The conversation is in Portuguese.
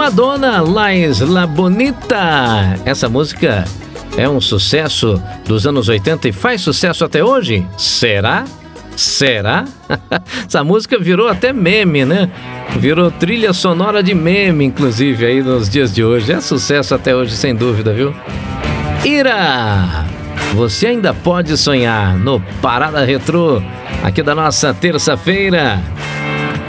Madonna, La Isla Bonita. Essa música é um sucesso dos anos 80 e faz sucesso até hoje? Será? Será? Essa música virou até meme, né? Virou trilha sonora de meme, inclusive, aí nos dias de hoje. É sucesso até hoje, sem dúvida, viu? Ira! Você ainda pode sonhar no Parada Retrô, aqui da nossa terça-feira.